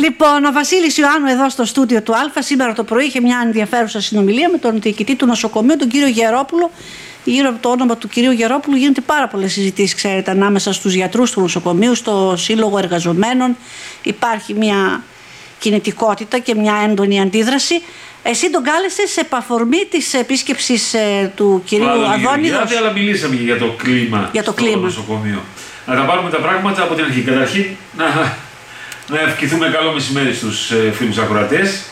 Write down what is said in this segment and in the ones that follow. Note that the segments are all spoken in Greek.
Λοιπόν, ο Βασίλης Ιωάννου εδώ στο στούντιο του Α σήμερα το πρωί είχε μια ενδιαφέρουσα συνομιλία με τον διοικητή του νοσοκομείου, τον κύριο Γερόπουλο. Γύρω από το όνομα του κυρίου Γερόπουλου γίνονται πάρα πολλές συζητήσεις, ξέρετε, ανάμεσα στους γιατρούς του νοσοκομείου, στο Σύλλογο Εργαζομένων. Υπάρχει μια κινητικότητα και μια έντονη αντίδραση. Εσύ τον κάλεσες σε επαφορμή της επίσκεψης του κυρίου Αδόνιδος. Αλλά μιλήσαμε και για το κλίμα στο νοσοκομείο. Να τα πάρουμε τα πράγματα από την αρχή. Καταρχήν, να ευχηθούμε καλό μεσημέρι στους φίλους ακροατές.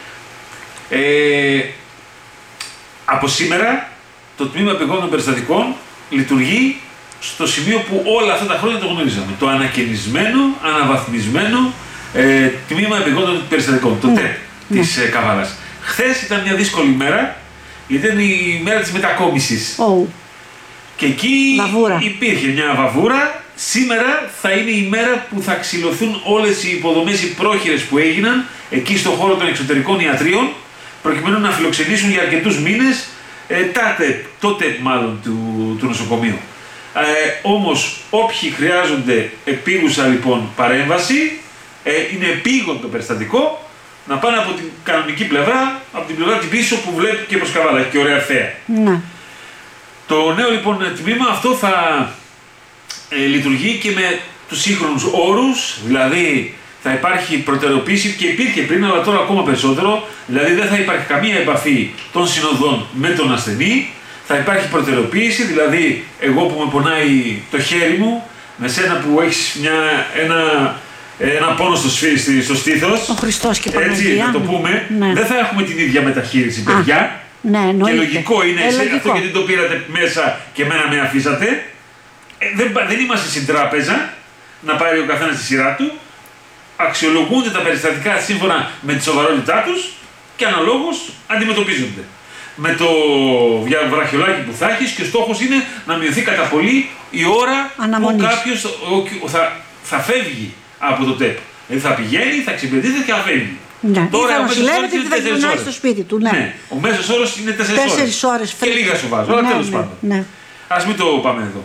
Από σήμερα το Τμήμα Επιγόντων Περιστατικών λειτουργεί στο σημείο που όλα αυτά τα χρόνια το γνωρίζαμε. Το ανακαινισμένο, αναβαθμισμένο Τμήμα Επιγόντων Περιστατικών, το ΤΕΠ της Καβάλας. Χθες ήταν μια δύσκολη μέρα, γιατί ήταν η μέρα της μετακόμισης. Και εκεί υπήρχε μια βαβούρα. Σήμερα θα είναι η μέρα που θα ξυλωθούν όλες οι υποδομές, οι πρόχειρες που έγιναν εκεί στον χώρο των εξωτερικών ιατρίων, προκειμένου να φιλοξενήσουν για αρκετούς μήνες το ΤΕΠ μάλλον του νοσοκομείου. Όμως όποιοι χρειάζονται επίγουσα λοιπόν παρέμβαση, είναι επίγον το περιστατικό, να πάνε από την κανονική πλευρά, από την πλευρά την πίσω που βλέπει και προς Καβάλα, έχει και ωραία θέα. Ναι. Το νέο λοιπόν τμήμα αυτό θα λειτουργεί και με τους σύγχρονους όρους, δηλαδή θα υπάρχει προτεραιοποίηση και υπήρχε πριν, αλλά τώρα ακόμα περισσότερο, δηλαδή δεν θα υπάρχει καμία επαφή των συνοδών με τον ασθενή, θα υπάρχει προτεραιοποίηση, δηλαδή εγώ που με πονάει το χέρι μου, με σένα που έχεις ένα πόνο στο στήθος, ο Χριστός και έτσι να το πούμε, δεν θα έχουμε την ίδια μεταχείριση, παιδιά. Ναι, και λογικό είναι αυτό, γιατί το πήρατε μέσα και εμένα με αφήσατε. Δεν είμαστε στην τράπεζα να πάρει ο καθένας τη σειρά του. Αξιολογούνται τα περιστατικά σύμφωνα με τη σοβαρότητά τους και αναλόγως αντιμετωπίζονται. Με το βραχιολάκι που θα έχεις, και ο στόχος είναι να μειωθεί κατά πολύ η ώρα που κάποιος θα φεύγει από το ΤΕΠ. Δηλαδή θα πηγαίνει, θα εξυπηρετείται και θα φεύγει. Ναι. Τώρα ο μέσος όρος είναι 4 ώρες. Στο σπίτι του, ναι. Ο μέσος όρος είναι 4 ώρες. Και λίγα σου βάζω, αλλά τέλος πάντων. Ναι. Ας μην το πάμε εδώ.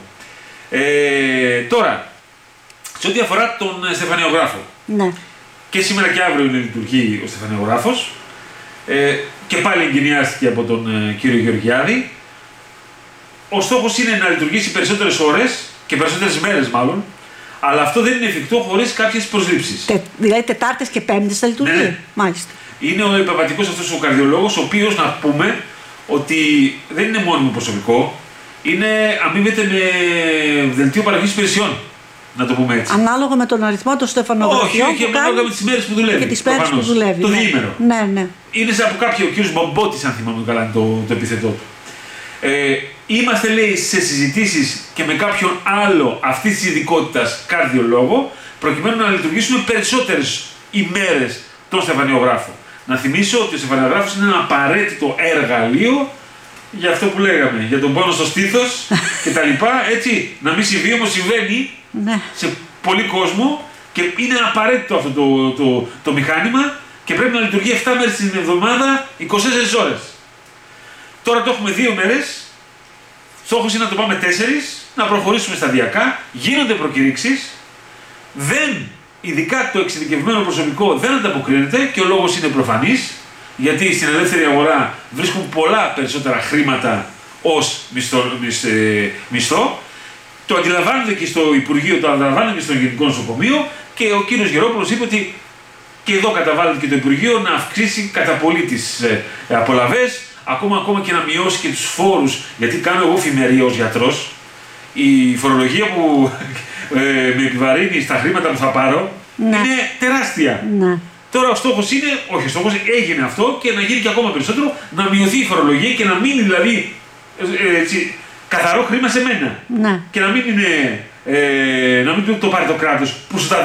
Τώρα, σε ό,τι αφορά τον Στεφανιογράφο. Ναι. Και σήμερα και αύριο είναι λειτουργεί ο Στεφανιογράφος. Και πάλι εγκαινιάστηκε από τον κύριο Γεωργιάδη. Ο στόχος είναι να λειτουργήσει περισσότερες ώρες και περισσότερες μέρες μάλλον. Αλλά αυτό δεν είναι εφικτό χωρίς κάποιες προσλήψεις. Δηλαδή Τετάρτες και Πέμπτες θα λειτουργεί. Ναι. Μάλιστα. Είναι ο υπερβατικός αυτός ο καρδιολόγος, ο οποίος να πούμε ότι δεν είναι μόνιμο προσωπικό. Αμείβεται με δελτίο παροχής υπηρεσιών. Να το πούμε έτσι. Ανάλογα με τον αριθμό των στεφανογραφιών. Όχι, ανάλογα με τις μέρες που δουλεύει. Και τις μέρες που δουλεύει. Το διήμερο. Ναι. Είναι σαν από κάποιο, ο κύριος Μπομπότης, αν θυμάμαι καλά, το επίθετό του. Είμαστε, λέει, σε συζητήσεις και με κάποιον άλλο αυτής της ειδικότητας καρδιολόγο, προκειμένου να λειτουργήσουμε περισσότερες ημέρες τον στεφανιογράφο. Να θυμίσω ότι ο στεφανιογράφος είναι ένα απαραίτητο εργαλείο για αυτό που λέγαμε, για τον πόνο στο στήθος κτλ. Έτσι, να μην συμβεί, όμως συμβαίνει σε πολύ κόσμο και είναι απαραίτητο αυτό το μηχάνημα και πρέπει να λειτουργεί 7 μέρες την εβδομάδα, 24 ώρες. Τώρα το έχουμε 2 μέρες. Στόχος είναι να το πάμε 4, να προχωρήσουμε σταδιακά, γίνονται προκηρύξεις, ειδικά το εξειδικευμένο προσωπικό δεν ανταποκρίνεται και ο λόγος είναι προφανής, γιατί στην ελεύθερη αγορά βρίσκουν πολλά περισσότερα χρήματα ως μισθό. Το αντιλαμβάνονται και στο Υπουργείο, το αντιλαμβάνονται και στο Γενικό Νοσοκομείο και ο κύριος Γερόπουλος είπε ότι και εδώ καταβάλλεται και το Υπουργείο να αυξήσει κατά πολύ τις απολαβές, ακόμα και να μειώσει και τους φόρους, γιατί κάνω εγώ φημερία ως γιατρός. Η φορολογία που με επιβαρύνει στα χρήματα που θα πάρω είναι τεράστια. Ναι. Τώρα ο στόχος είναι, όχι ο στόχος, έγινε αυτό και να γίνει και ακόμα περισσότερο, να μειωθεί η φορολογία και να μείνει δηλαδή καθαρό χρήμα σε μένα. Ναι. Και να μην το πάρει το κράτος που σου τα